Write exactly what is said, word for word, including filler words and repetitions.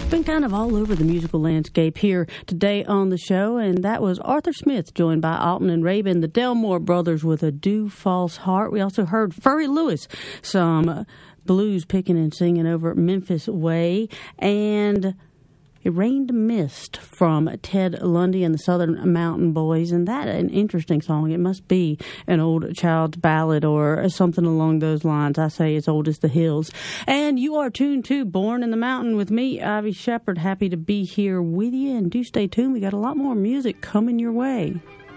Been kind of all over the musical landscape here today on the show, and that was Arthur Smith, joined by Alton and Rabin, the Delmore Brothers with A Dew False Heart. We also heard Furry Lewis, some blues picking and singing over Memphis Way, and It Rained Mist from Ted Lundy and the Southern Mountain Boys, and that an interesting song. It must be an old child's ballad or something along those lines. I say as old as the hills. And you are tuned to Born in the Mountain with me, Ivy Shepard. Happy to be here with you, and do stay tuned. We got a lot more music coming your way.